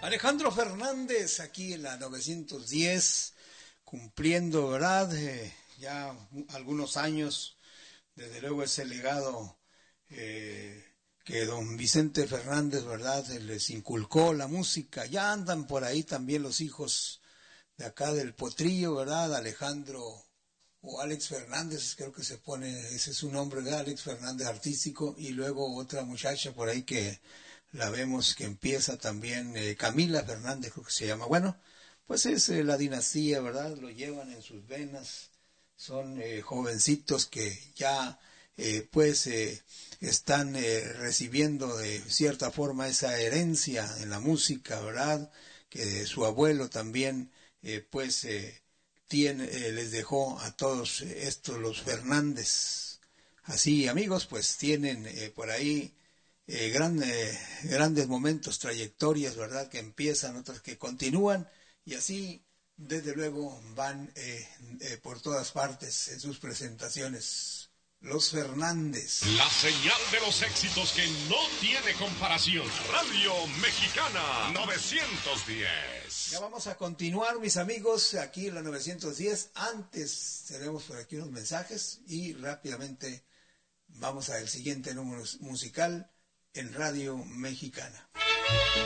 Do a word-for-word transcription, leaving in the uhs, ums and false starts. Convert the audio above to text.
Alejandro Fernández, aquí en la novecientos diez, cumpliendo, ¿verdad? Eh, ya algunos años, desde luego ese legado eh, que don Vicente Fernández, ¿verdad? Les inculcó la música. Ya andan por ahí también los hijos de acá del Potrillo, ¿verdad? Alejandro o Alex Fernández, creo que se pone, ese es su nombre, ¿verdad? Alex Fernández artístico, y luego otra muchacha por ahí que la vemos que empieza también, eh, Camila Fernández creo que se llama. Bueno, pues es eh, la dinastía, ¿verdad? Lo llevan en sus venas, son eh, jovencitos que ya eh, pues eh, están eh, recibiendo de cierta forma esa herencia en la música, ¿verdad? Que su abuelo también eh, pues eh, tiene, eh, les dejó a todos estos los Fernández. Así, amigos, pues tienen eh, por ahí eh, gran, eh, grandes momentos, trayectorias, ¿verdad? Que empiezan, otras que continúan, y así, desde luego, van eh, eh, por todas partes en sus presentaciones. Los Fernández. La señal de los éxitos que no tiene comparación. Radio Mexicana novecientos diez. Ya vamos a continuar, mis amigos, aquí en la novecientos diez. Antes tenemos por aquí unos mensajes y rápidamente vamos al siguiente número musical en Radio Mexicana.